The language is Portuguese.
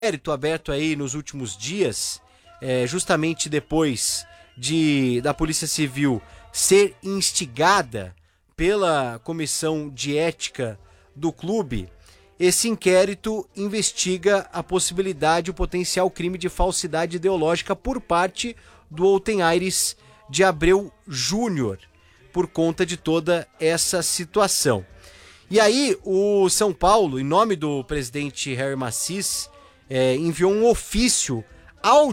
inquérito aberto aí nos últimos dias, justamente depois da Polícia Civil ser instigada pela Comissão de Ética do clube. Esse inquérito investiga a possibilidade, o potencial crime de falsidade ideológica por parte do Outen Aires de Abreu Júnior, por conta de toda essa situação. E aí, o São Paulo, em nome do presidente Harry Macis, enviou um ofício ao